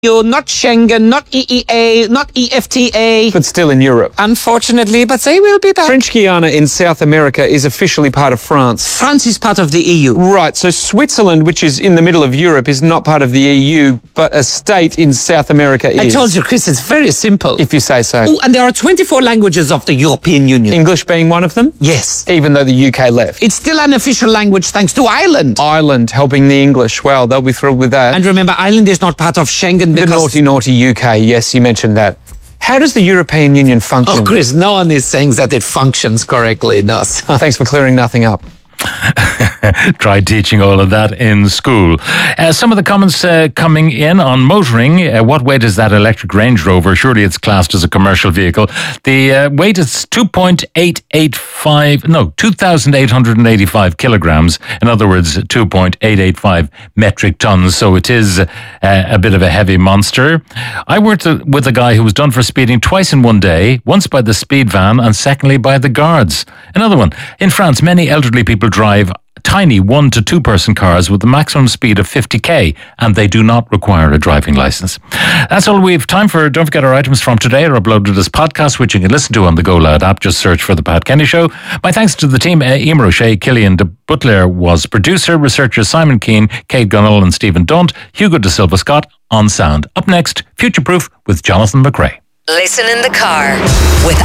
EU, not Schengen, not EEA, not EFTA. But still in Europe. Unfortunately, but they will be back. French Guiana in South America is officially part of France. France is part of the EU. Right, so Switzerland, which is in the middle of Europe, is not part of the EU, but a state in South America is. I told you, Chris, it's very simple. If you say so. Oh, and there are 24 languages of the European Union. English being one of them? Yes. Even though the UK left. It's still an official language thanks to Ireland. Ireland helping the English. Well, they'll be thrilled with that. And remember, Ireland is not part of Schengen because... The naughty UK, yes, you mentioned that. How does the European Union function? Oh, Chris, no one is saying that it functions correctly. No. Thanks for clearing nothing up. Tried teaching all of that in school. Some of the comments coming in on motoring. What weight is that electric Range Rover? Surely it's classed as a commercial vehicle. The weight is 2,885 kilograms. In other words, 2.885 metric tons. So it is a bit of a heavy monster. I worked with a guy who was done for speeding twice in one day, once by the speed van and secondly by the guards. Another one. In France, many elderly people drive tiny 1 to 2 person cars with a maximum speed of 50k, and they do not require a driving license. That's all we have time for. Don't forget our items from today are uploaded as podcasts, which you can listen to on the Go Loud app. Just search for The Pat Kenny Show. My thanks to the team. Emer O'Shea, Killian de Butler was producer, researchers Simon Keane, Kate Gunnell and Stephen Dunt, Hugo de Silva Scott on sound. Up next, Future Proof with Jonathan McRae. Listen in the car with